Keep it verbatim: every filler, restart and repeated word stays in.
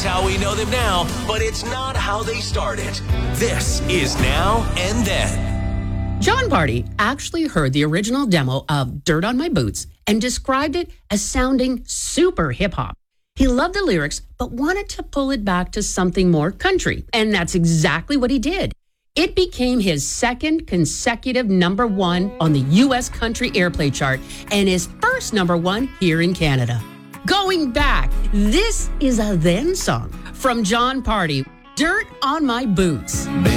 how we know them now, but it's not how they started. This is Now and Then. Jon Pardi actually heard the original demo of Dirt on My Boots and described it as sounding super hip-hop. He loved the lyrics, but wanted to pull it back to something more country. And that's exactly what he did. It became his second consecutive number one on the U S country airplay chart and his first number one here in Canada. Going back, this is a then song from Jon Pardi, Dirt on My Boots. Baby,